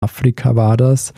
Afrika war das.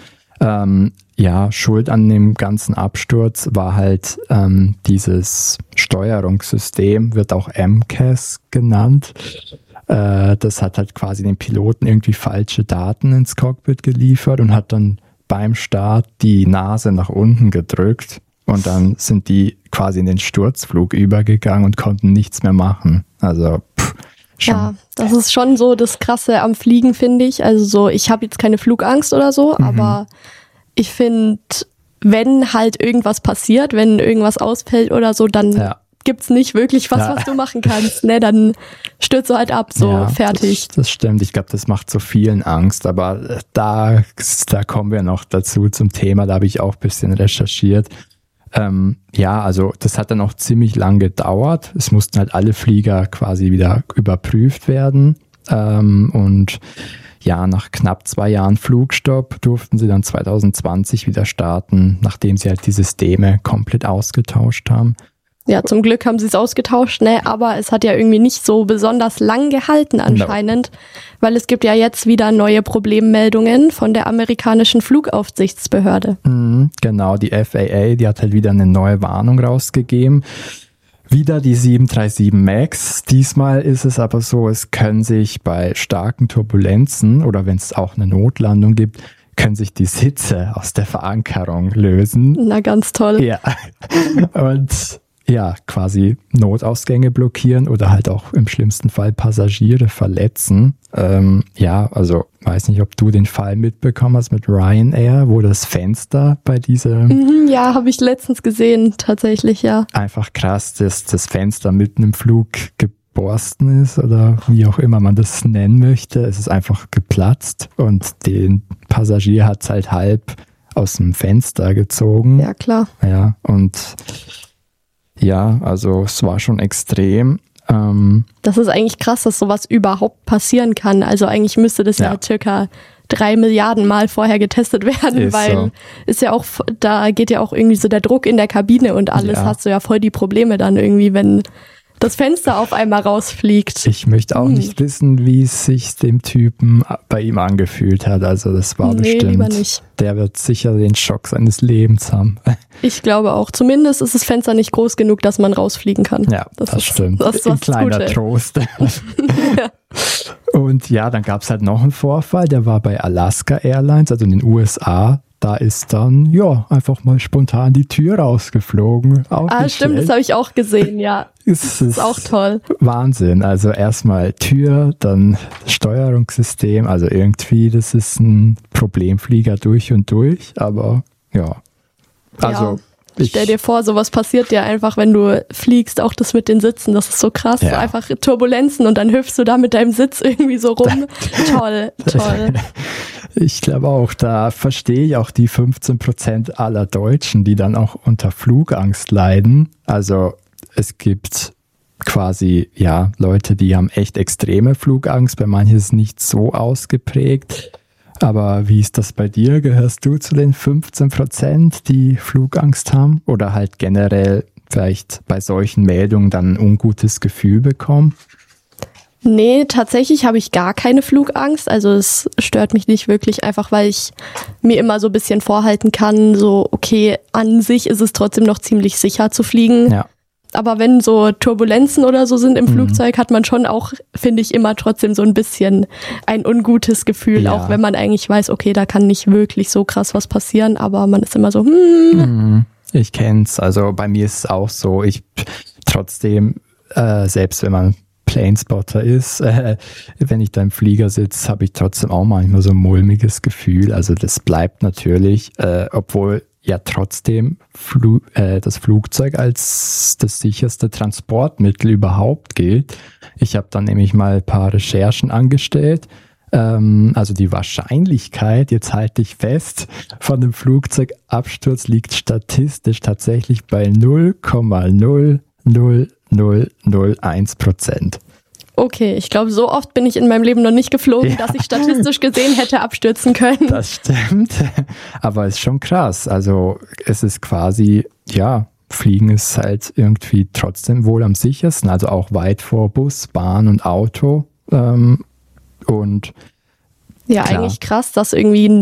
Schuld an dem ganzen Absturz war halt dieses Steuerungssystem, wird auch MCAS genannt. Das hat halt quasi den Piloten irgendwie falsche Daten ins Cockpit geliefert und hat dann beim Start die Nase nach unten gedrückt und dann sind die quasi in den Sturzflug übergegangen und konnten nichts mehr machen. Also schon. Ja, das ist schon so das Krasse am Fliegen, finde ich. Also so, ich habe jetzt keine Flugangst oder so, aber ich finde, wenn halt irgendwas passiert, wenn irgendwas ausfällt oder so, dann gibt's nicht wirklich was du machen kannst. Ne, dann stürzt du halt ab, so fertig. Das stimmt. Ich glaube, das macht so vielen Angst. Aber da kommen wir noch dazu zum Thema. Da habe ich auch ein bisschen recherchiert. Also das hat dann auch ziemlich lang gedauert. Es mussten halt alle Flieger quasi wieder überprüft werden. Und nach knapp 2 Jahren Flugstopp durften sie dann 2020 wieder starten, nachdem sie halt die Systeme komplett ausgetauscht haben. Ja, zum Glück haben sie es ausgetauscht, ne? Aber es hat ja irgendwie nicht so besonders lang gehalten anscheinend, weil es gibt ja jetzt wieder neue Problemmeldungen von der amerikanischen Flugaufsichtsbehörde. Genau, die FAA, die hat halt wieder eine neue Warnung rausgegeben. Wieder die 737 MAX. Diesmal ist es aber so, es können sich bei starken Turbulenzen oder wenn es auch eine Notlandung gibt, können sich die Sitze aus der Verankerung lösen. Na, ganz toll. Ja. Und quasi Notausgänge blockieren oder halt auch im schlimmsten Fall Passagiere verletzen. Also weiß nicht, ob du den Fall mitbekommen hast mit Ryanair, wo das Fenster bei diesem... Ja, habe ich letztens gesehen, tatsächlich, ja. Einfach krass, dass das Fenster mitten im Flug geborsten ist oder wie auch immer man das nennen möchte. Es ist einfach geplatzt und den Passagier hat es halt halb aus dem Fenster gezogen. Ja, klar. Ja, und... Ja, also es war schon extrem. Das ist eigentlich krass, dass sowas überhaupt passieren kann. Also eigentlich müsste das ja circa 3 Milliarden Mal vorher getestet werden, weil ist ja auch, da geht ja auch irgendwie so der Druck in der Kabine und alles, hast du ja voll die Probleme dann irgendwie, wenn das Fenster auf einmal rausfliegt. Ich möchte auch nicht wissen, wie es sich dem Typen bei ihm angefühlt hat. Also das war bestimmt, lieber nicht. Der wird sicher den Schock seines Lebens haben. Ich glaube auch. Zumindest ist das Fenster nicht groß genug, dass man rausfliegen kann. Ja, das stimmt. Das ist ein kleiner Gute. Trost. Und dann gab es halt noch einen Vorfall, der war bei Alaska Airlines, also in den USA. Da ist dann, einfach mal spontan die Tür rausgeflogen. Stimmt, das habe ich auch gesehen, ja. Das ist auch toll. Wahnsinn. Also erstmal Tür, dann Steuerungssystem. Also irgendwie, das ist ein Problemflieger durch und durch. Aber also... Stell dir vor, sowas passiert dir einfach, wenn du fliegst, auch das mit den Sitzen, das ist so krass, so einfach Turbulenzen und dann hüpfst du da mit deinem Sitz irgendwie so rum. Toll. Ich glaube auch, da verstehe ich auch die 15% aller Deutschen, die dann auch unter Flugangst leiden. Also es gibt quasi, Leute, die haben echt extreme Flugangst, bei manchen ist es nicht so ausgeprägt. Aber wie ist das bei dir? Gehörst du zu den 15%, die Flugangst haben? Oder halt generell vielleicht bei solchen Meldungen dann ein ungutes Gefühl bekommen? Nee, tatsächlich habe ich gar keine Flugangst. Also es stört mich nicht wirklich, einfach weil ich mir immer so ein bisschen vorhalten kann, so okay, an sich ist es trotzdem noch ziemlich sicher zu fliegen. Ja. Aber wenn so Turbulenzen oder so sind im Flugzeug, hat man schon auch, finde ich, immer trotzdem so ein bisschen ein ungutes Gefühl, auch wenn man eigentlich weiß, okay, da kann nicht wirklich so krass was passieren, aber man ist immer so, Ich kenn's, also bei mir ist es auch so, ich trotzdem, selbst wenn man Planespotter ist, wenn ich da im Flieger sitze, habe ich trotzdem auch manchmal so ein mulmiges Gefühl, also das bleibt natürlich, obwohl trotzdem das Flugzeug als das sicherste Transportmittel überhaupt gilt. Ich habe dann nämlich mal ein paar Recherchen angestellt. Also die Wahrscheinlichkeit, jetzt halte ich fest, von einem Flugzeugabsturz liegt statistisch tatsächlich bei 0,00001%. Okay, ich glaube, so oft bin ich in meinem Leben noch nicht geflogen, dass ich statistisch gesehen hätte abstürzen können. Das stimmt, aber ist schon krass. Also es ist quasi, Fliegen ist halt irgendwie trotzdem wohl am sichersten, also auch weit vor Bus, Bahn und Auto. Und Ja, klar. Eigentlich krass, dass irgendwie